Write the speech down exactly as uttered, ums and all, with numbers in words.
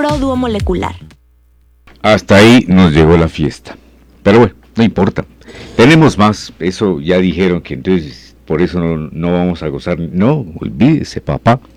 puro dúo molecular. Hasta ahí nos llegó la fiesta. Pero bueno, no importa. Tenemos más. Eso ya dijeron que entonces por eso no, no vamos a gozar. No, olvídese, papá.